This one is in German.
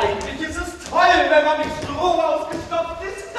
Eigentlich ist es toll, wenn man mit Stroh ausgestopft ist.